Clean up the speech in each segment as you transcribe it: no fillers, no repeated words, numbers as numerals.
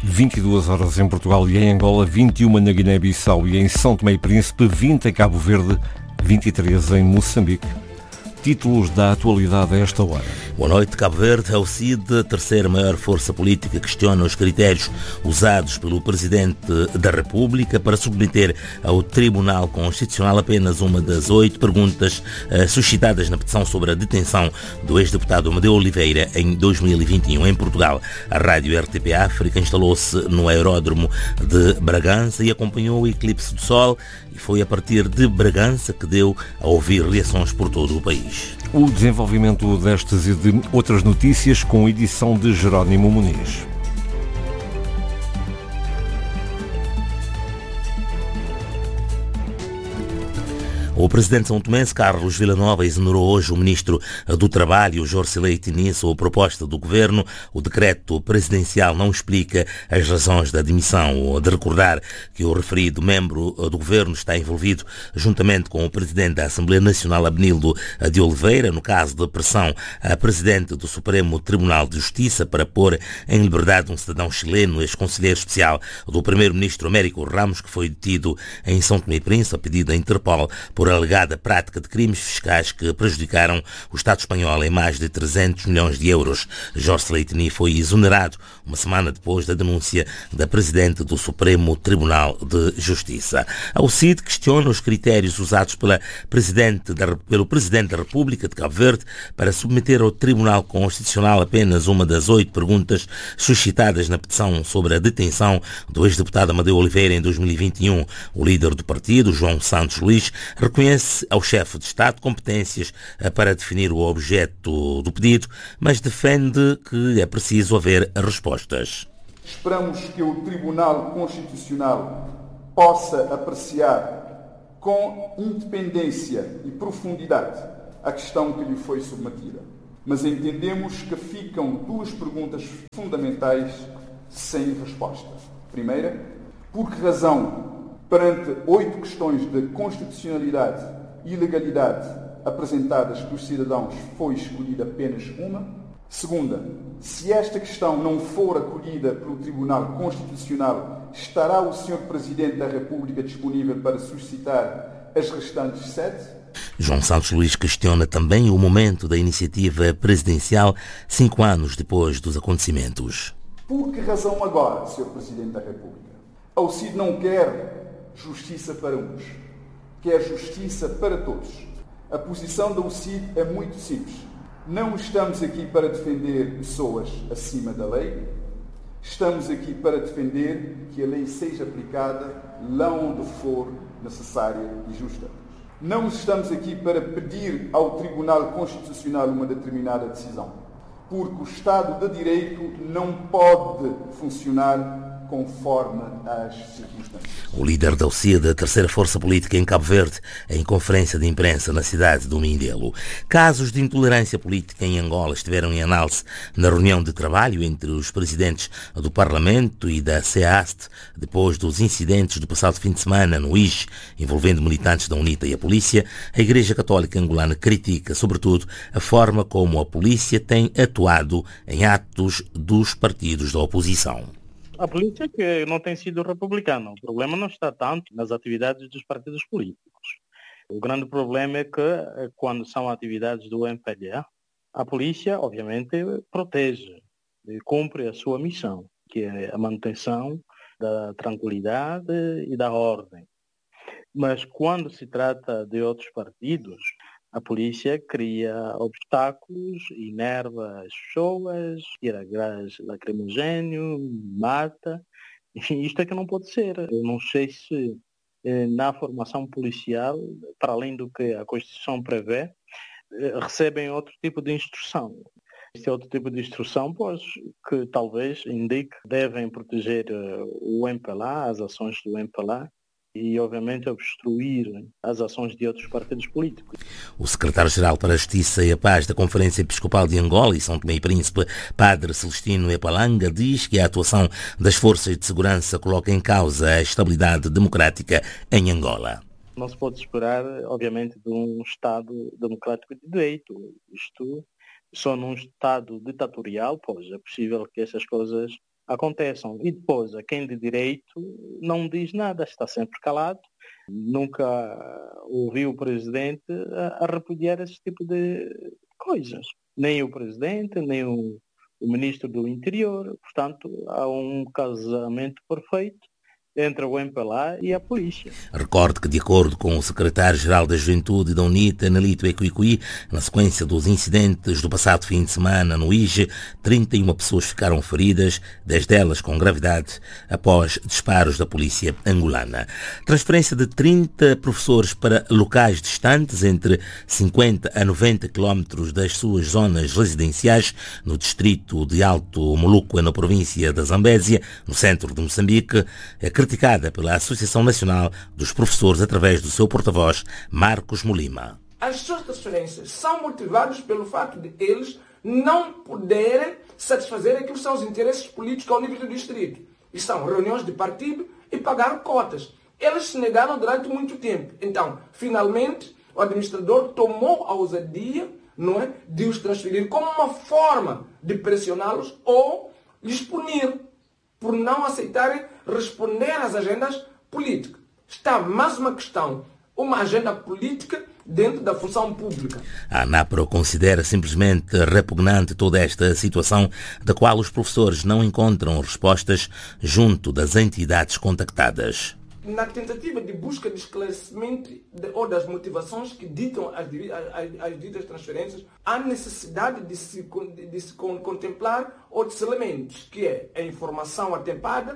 22 horas em Portugal e em Angola, 21 na Guiné-Bissau e em São Tomé e Príncipe, 20 em Cabo Verde, 23 em Moçambique. Títulos da atualidade a esta hora. Boa noite. Cabo Verde, ao CID, a terceira maior força política, questiona os critérios usados pelo Presidente da República para submeter ao Tribunal Constitucional apenas uma das 8 perguntas suscitadas na petição sobre a detenção do ex-deputado Amadeu Oliveira em 2021. Em Portugal, a rádio RTP África instalou-se no aeródromo de Bragança e acompanhou o eclipse do Sol, e foi a partir de Bragança que deu a ouvir reações por todo o país. O desenvolvimento destas e de outras notícias com edição de Jerónimo Muniz. O presidente são tomense, Carlos Villanova, exonerou hoje o ministro do Trabalho, Jorge Leite, a proposta do governo. O decreto presidencial não explica as razões da demissão. De recordar que o referido membro do governo está envolvido, juntamente com o presidente da Assembleia Nacional, Abenildo de Oliveira, no caso de pressão a presidente do Supremo Tribunal de Justiça para pôr em liberdade um cidadão chileno, ex-conselheiro especial do primeiro-ministro Américo Ramos, que foi detido em São Tomé e Príncipe, a pedido da Interpol, por alegada prática de crimes fiscais que prejudicaram o Estado espanhol em mais de 300 milhões de euros. Jorge Leitini foi exonerado uma semana depois da denúncia da Presidente do Supremo Tribunal de Justiça. A CID questiona os critérios usados pelo Presidente da República de Cabo Verde para submeter ao Tribunal Constitucional apenas uma das 8 perguntas suscitadas na petição sobre a detenção do ex-deputado Amadeu Oliveira em 2021. O líder do partido, João Santos Luís, reconhece ao chefe de Estado competências para definir o objeto do pedido, mas defende que é preciso haver respostas. Esperamos que o Tribunal Constitucional possa apreciar com independência e profundidade a questão que lhe foi submetida. Mas entendemos que ficam 2 perguntas fundamentais sem resposta. Primeira, por que razão, perante 8 questões de constitucionalidade e legalidade apresentadas pelos cidadãos, foi escolhida apenas uma? Segunda, se esta questão não for acolhida pelo Tribunal Constitucional, estará o Sr. Presidente da República disponível para suscitar as restantes 7? João Santos Luís questiona também o momento da iniciativa presidencial 5 anos depois dos acontecimentos. Por que razão agora, Sr. Presidente da República? A CID não quer justiça para uns, quer justiça para todos. A posição da UCID é muito simples. Não estamos aqui para defender pessoas acima da lei, estamos aqui para defender que a lei seja aplicada lá onde for necessária e justa. Não estamos aqui para pedir ao Tribunal Constitucional uma determinada decisão, porque o Estado de Direito não pode funcionar conforme as circunstâncias. O líder da UCID, a terceira força política em Cabo Verde, em conferência de imprensa na cidade do Mindelo. Casos de intolerância política em Angola estiveram em análise na reunião de trabalho entre os presidentes do Parlamento e da CEAST, depois dos incidentes do passado fim de semana no IJ, envolvendo militantes da UNITA e a polícia. A Igreja Católica Angolana critica, sobretudo, a forma como a polícia tem atuado em atos dos partidos da oposição. A polícia que não tem sido republicana. O problema não está tanto nas atividades dos partidos políticos. O grande problema é que, quando são atividades do MPLA, a polícia, obviamente, protege e cumpre a sua missão, que é a manutenção da tranquilidade e da ordem. Mas quando se trata de outros partidos, a polícia cria obstáculos, inerva as pessoas, tira gás lacrimogéneo, mata. Enfim, isto é que não pode ser. Eu não sei se na formação policial, para além do que a Constituição prevê, recebem outro tipo de instrução. Este outro tipo de instrução, pois, que talvez indique que devem proteger o MPLA, as ações do MPLA, e, obviamente, obstruir as ações de outros partidos políticos. O secretário-geral para a Justiça e a Paz da Conferência Episcopal de Angola e São Tomé e Príncipe, Padre Celestino Epalanga, diz que a atuação das forças de segurança coloca em causa a estabilidade democrática em Angola. Não se pode esperar, obviamente, de um Estado democrático de direito. Isto, só num Estado ditatorial, pois, é possível que essas coisas aconteçam. E depois, a quem de direito não diz nada, está sempre calado. Nunca ouvi o Presidente a repudiar esse tipo de coisas. Nem o Presidente, nem o Ministro do Interior. Portanto, há um casamento perfeito entre o MPLA e a polícia. Recorde que, de acordo com o secretário-geral da Juventude da UNITA, Nelito Equiqui, na sequência dos incidentes do passado fim de semana no IJE, 31 pessoas ficaram feridas, 10 delas com gravidade, após disparos da polícia angolana. Transferência de 30 professores para locais distantes, entre 50 a 90 quilómetros das suas zonas residenciais, no distrito de Alto Moluco, na província da Zambésia, no centro de Moçambique, é criticada pela Associação Nacional dos Professores através do seu porta-voz, Marcos Molima. As suas transferências são motivadas pelo fato de eles não poderem satisfazer aquilo que são os interesses políticos ao nível do distrito. E são reuniões de partido e pagar cotas. Eles se negaram durante muito tempo. Então, finalmente, o administrador tomou a ousadia, de os transferir como uma forma de pressioná-los ou lhes punir por não aceitarem responder às agendas políticas. Está mais uma questão, uma agenda política dentro da função pública. A ANAPRO considera simplesmente repugnante toda esta situação, da qual os professores não encontram respostas junto das entidades contactadas. Na tentativa de busca de esclarecimento ou das motivações que ditam as ditas transferências, há necessidade de se contemplar outros elementos, que é a informação atempada,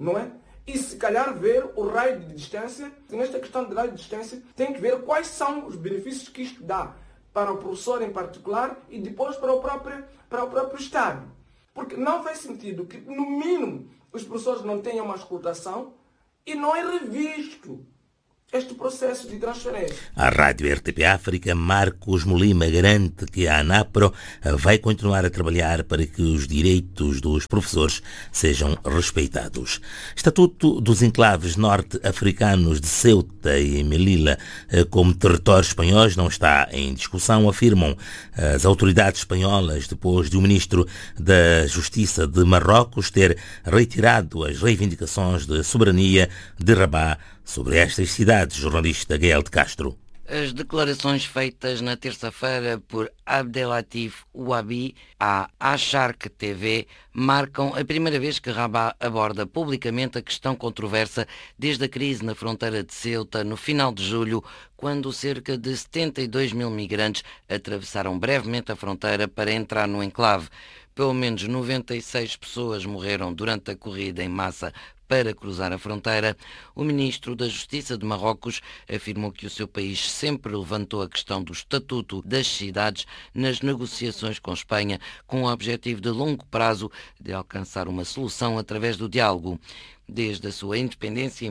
e se calhar ver o raio de distância. Nesta questão de raio de distância, tem que ver quais são os benefícios que isto dá para o professor em particular e depois para o próprio Estado. Porque não faz sentido que, no mínimo, os professores não tenham uma escutação e não é revisto este processo de transferência. A Rádio RTP África, Marcos Molima, garante que a ANAPRO vai continuar a trabalhar para que os direitos dos professores sejam respeitados. Estatuto dos enclaves norte-africanos de Ceuta e Melilla como territórios espanhóis não está em discussão, afirmam as autoridades espanholas, depois de o ministro da Justiça de Marrocos ter retirado as reivindicações de soberania de Rabat sobre estas cidades. Jornalista Gael de Castro. As declarações feitas na terça-feira por Abdelatif Ouabi à Acharq TV marcam a primeira vez que Rabat aborda publicamente a questão controversa desde a crise na fronteira de Ceuta no final de julho, quando cerca de 72 mil migrantes atravessaram brevemente a fronteira para entrar no enclave. Pelo menos 96 pessoas morreram durante a corrida em massa para cruzar a fronteira. O ministro da Justiça de Marrocos afirmou que o seu país sempre levantou a questão do estatuto das cidades nas negociações com Espanha, com o objetivo de longo prazo de alcançar uma solução através do diálogo. Desde a sua independência em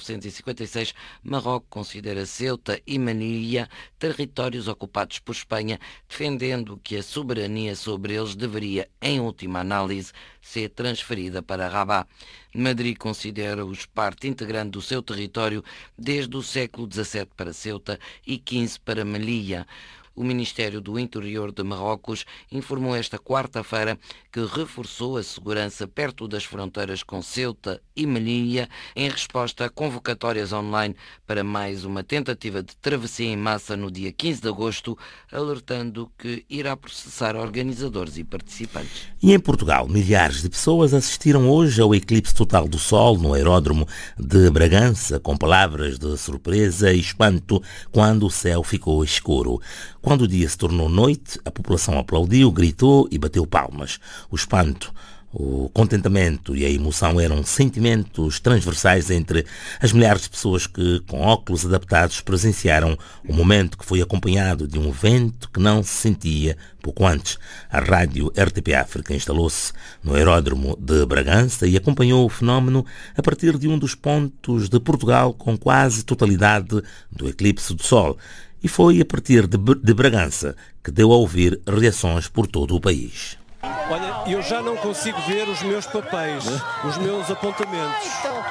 1956, Marrocos considera Ceuta e Melilla territórios ocupados por Espanha, defendendo que a soberania sobre eles deveria, em última análise, ser transferida para Rabat. Madrid considera-os parte integrante do seu território desde o século XVII para Ceuta e XV para Melilla. O Ministério do Interior de Marrocos informou esta quarta-feira que reforçou a segurança perto das fronteiras com Ceuta e Melilla em resposta a convocatórias online para mais uma tentativa de travessia em massa no dia 15 de agosto, alertando que irá processar organizadores e participantes. E em Portugal, milhares de pessoas assistiram hoje ao eclipse total do Sol no aeródromo de Bragança, com palavras de surpresa e espanto quando o céu ficou escuro. Quando o dia se tornou noite, a população aplaudiu, gritou e bateu palmas. O espanto, o contentamento e a emoção eram sentimentos transversais entre as milhares de pessoas que, com óculos adaptados, presenciaram o momento que foi acompanhado de um vento que não se sentia pouco antes. A rádio RTP África instalou-se no aeródromo de Bragança e acompanhou o fenómeno a partir de um dos pontos de Portugal com quase totalidade do eclipse do Sol. E foi a partir de Bragança que deu a ouvir reações por todo o país. Olha, eu já não consigo ver os meus papéis, os meus apontamentos.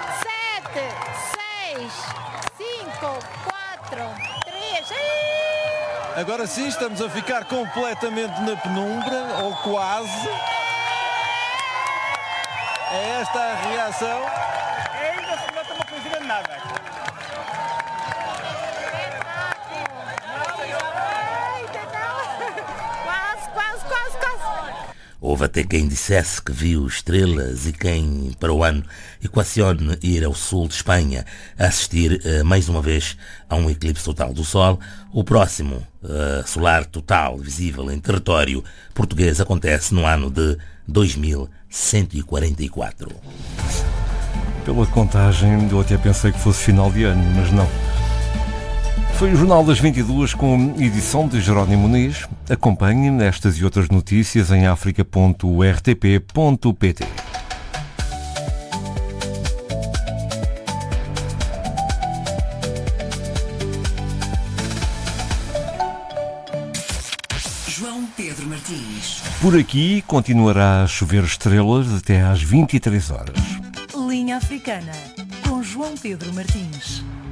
7, 6, 5, 4, 3... Agora sim estamos a ficar completamente na penumbra, ou quase. É esta a reação. Ainda se nota uma coisinha de nada. Houve até quem dissesse que viu estrelas e quem, para o ano, equacione ir ao sul de Espanha a assistir mais uma vez a um eclipse total do Sol. O próximo solar total visível em território português acontece no ano de 2144. Pela contagem, eu até pensei que fosse final de ano, mas não. Foi o Jornal das 22 com edição de Jerónimo Muniz. Acompanhe estas e outras notícias em africa.rtp.pt. João Pedro Martins. Por aqui continuará a chover estrelas até às 23 horas. Linha Africana, com João Pedro Martins.